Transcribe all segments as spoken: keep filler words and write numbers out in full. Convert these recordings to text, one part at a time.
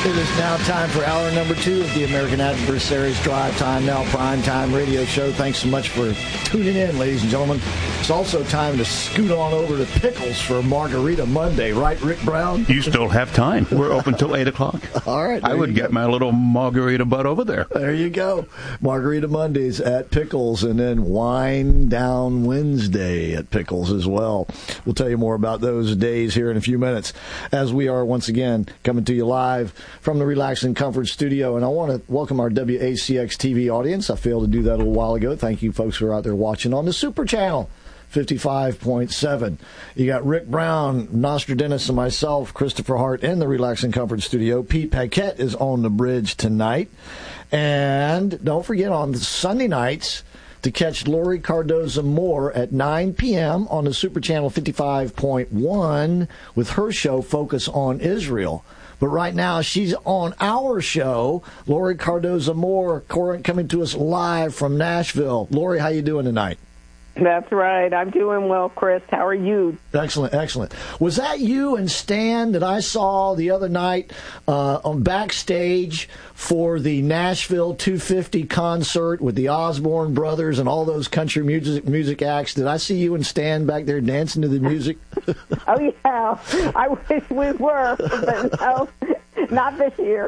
It is now time for hour number two of the American Adversaries Drive Time Now Prime Time Radio Show. Thanks so much for tuning in, ladies and gentlemen. It's also time to scoot on over to Pickles for Margarita Monday, right, Rick Brown? You still have time. We're open till eight o'clock. All right. I would get my little margarita butt over there. There you go. Margarita Mondays at Pickles, and then Wine Down Wednesday at Pickles as well. We'll tell you more about those days here in a few minutes as we are once again coming to you live from the Relax and Comfort Studio. And I want to welcome our W A C X T V audience. I failed to do that a little while ago. Thank you folks who are out there watching on the Super Channel fifty-five point seven. You got Rick Brown, Nostradamus, and myself, Christopher Hart, in the Relax and Comfort Studio. Pete Paquette is on the bridge tonight. And don't forget, on the Sunday nights, to catch Lori Cardoza Moore at nine p.m. on the Super Channel fifty-five point one with her show, Focus on Israel. But right now, she's on our show, Lori Cardoza Moore, coming to us live from Nashville. Lori, how you doing tonight? That's right. I'm doing well, Chris. How are you? Excellent, excellent. Was that you and Stan that I saw the other night uh, on backstage for the Nashville two fifty concert with the Osborne Brothers and all those country music music acts? Did I see you and Stan back there dancing to the music? Oh, yeah. I wish we were, but no. Not this year.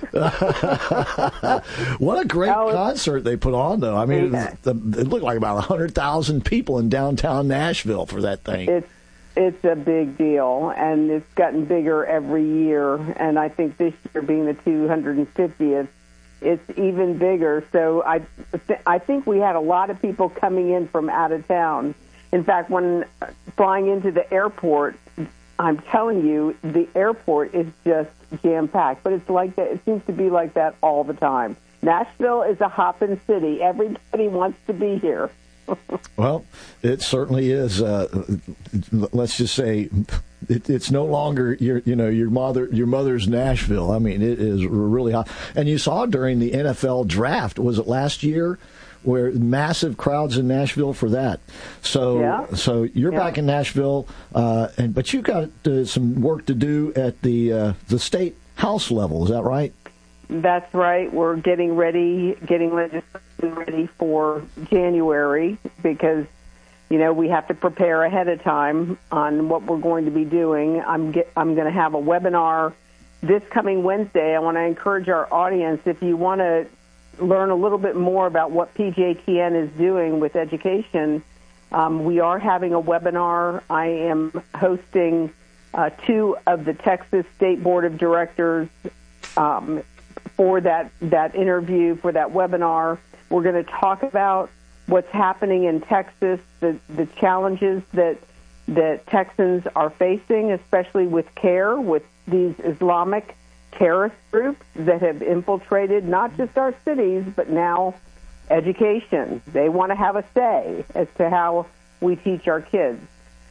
What a great oh, concert they put on, though. I mean, yeah. it, was, it looked like about one hundred thousand people in downtown Nashville for that thing. It's, it's a big deal, and it's gotten bigger every year. And I think this year being the two hundred fiftieth, it's even bigger. So I, th- I think we had a lot of people coming in from out of town. In fact, when flying into the airport, I'm telling you, the airport is just jam-packed. But it's like that. It seems to be like that all the time. Nashville is a hopping city. Everybody wants to be here. Well, it certainly is. Uh, let's just say it, it's no longer your, you know, your mother, your mother's Nashville. I mean, it is really hot. And you saw during the N F L draft, was it last year, where massive crowds in Nashville for that. So, yeah. so you're yeah. back in Nashville, uh, and but you got uh, some work to do at the uh, the state house level. Is that right? That's right. We're getting ready, getting legislation ready for January because, you know, we have to prepare ahead of time on what we're going to be doing. I'm get, I'm going to have a webinar this coming Wednesday. I want to encourage our audience, if you want to learn a little bit more about what P J T N is doing with education, um, we are having a webinar. I am hosting uh, two of the Texas State Board of Directors um, for that, that interview, for that webinar. We're going to talk about what's happening in Texas, the, the challenges that that Texans are facing, especially with CARE, with these Islamic terrorist groups that have infiltrated not just our cities, but now education. They want to have a say as to how we teach our kids.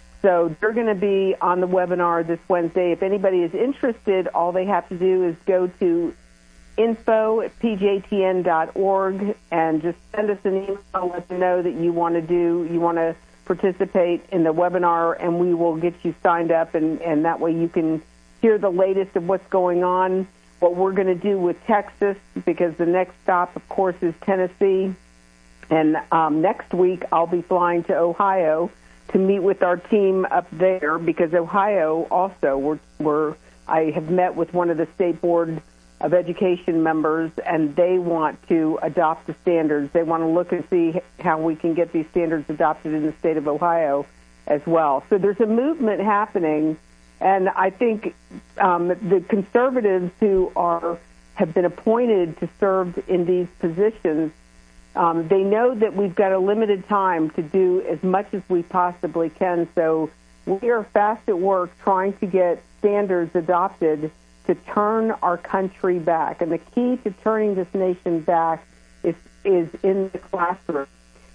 So they're going to be on the webinar this Wednesday. If anybody is interested, all they have to do is go to info at p j t n dot org and just send us an email, let them know that you want to do, you want to participate in the webinar, and we will get you signed up, and, and that way you can hear the latest of what's going on, what we're going to do with Texas, because the next stop, of course, is Tennessee. And um, next week I'll be flying to Ohio to meet with our team up there, because Ohio also, we're, we're I have met with one of the State Board of Education members, and they want to adopt the standards. They want to look and see how we can get these standards adopted in the state of Ohio as well. So there's a movement happening, and I think um, the conservatives who are have been appointed to serve in these positions, um, they know that we've got a limited time to do as much as we possibly can. So we are fast at work trying to get standards adopted to turn our country back. And the key to turning this nation back is is in the classroom.